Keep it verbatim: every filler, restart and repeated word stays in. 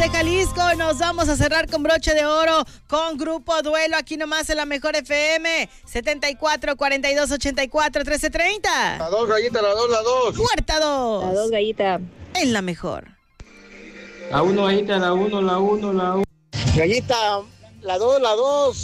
de Jalisco. Nos vamos a cerrar con broche de oro con Grupo Duelo, aquí nomás en la Mejor F M. setenta y cuatro, cuarenta y dos, ochenta y cuatro, trece treinta. La dos, gallita, la dos, la dos. Puerta dos. La dos, gallita. En la Mejor. La uno, gallita, la uno, la uno, la uno. Gallita, la dos, la dos.